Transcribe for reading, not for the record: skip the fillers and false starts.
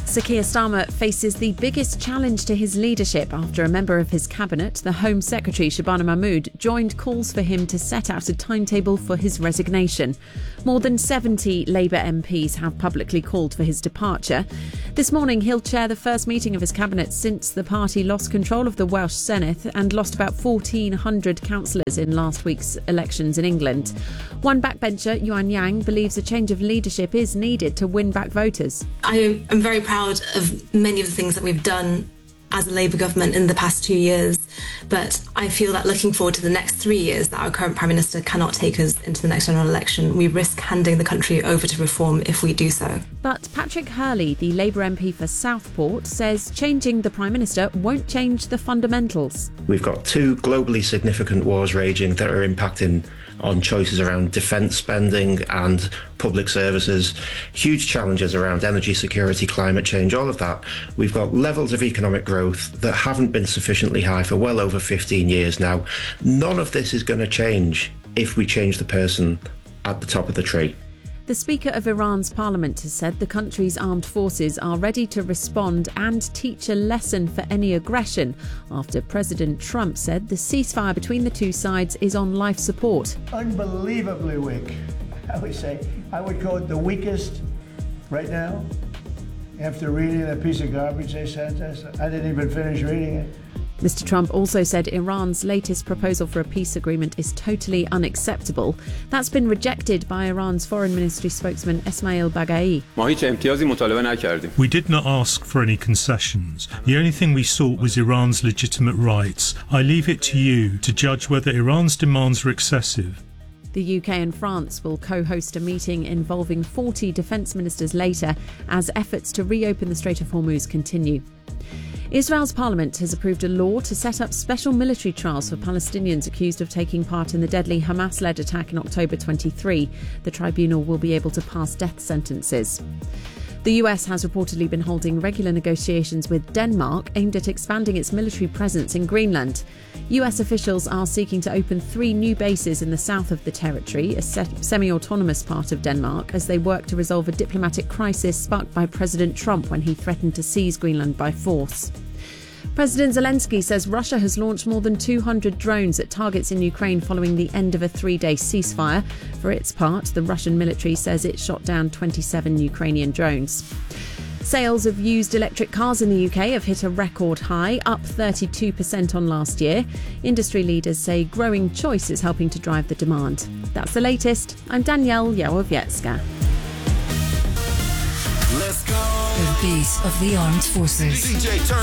Sir Keir Starmer faces the biggest challenge to his leadership after a member of his cabinet, the Home Secretary Shabana Mahmood, joined calls for him to set out a timetable for his resignation. More than 70 Labour MPs have publicly called for his departure. This morning he'll chair the first meeting of his cabinet since the party lost control of the Welsh Senedd and lost about 1,400 councillors in last week's elections in England. One backbencher, Yuan Yang, believes a change of leadership is needed to win back voters. I am very proud of many of the things that we've done as a Labour government in the past 2 years, but I feel that looking forward to the next 3 years, that our current Prime Minister cannot take us into the next general election. We risk handing the country over to reform if we do so. But Patrick Hurley, the Labour MP for Southport, says changing the Prime Minister won't change the fundamentals. We've got two globally significant wars raging that are impacting on choices around defence spending and public services, huge challenges around energy security, climate change, all of that. We've got levels of economic growth that haven't been sufficiently high for well over 15 years now. None of this is going to change if we change the person at the top of the tree. The Speaker of Iran's parliament has said the country's armed forces are ready to respond and teach a lesson for any aggression after President Trump said the ceasefire between the two sides is on life support. Unbelievably weak, I would say. I would call it the weakest right now. After reading that piece of garbage they sent us, I didn't even finish reading it. Mr. Trump also said Iran's latest proposal for a peace agreement is totally unacceptable. That's been rejected by Iran's Foreign Ministry spokesman Esmail Baghai. We did not ask for any concessions. The only thing we sought was Iran's legitimate rights. I leave it to you to judge whether Iran's demands are excessive. The UK and France will co-host a meeting involving 40 defence ministers later as efforts to reopen the Strait of Hormuz continue. Israel's parliament has approved a law to set up special military trials for Palestinians accused of taking part in the deadly Hamas-led attack in October 23. The tribunal will be able to pass death sentences. The US has reportedly been holding regular negotiations with Denmark aimed at expanding its military presence in Greenland. US officials are seeking to open 3 new bases in the south of the territory, a semi-autonomous part of Denmark, as they work to resolve a diplomatic crisis sparked by President Trump when he threatened to seize Greenland by force. President Zelensky says Russia has launched more than 200 drones at targets in Ukraine following the end of a 3-day ceasefire. For its part, the Russian military says it shot down 27 Ukrainian drones. Sales of used electric cars in the UK have hit a record high, up 32% on last year. Industry leaders say growing choice is helping to drive the demand. That's the latest. I'm Danielle Yałowiecka. Let's go. The beat of the armed forces.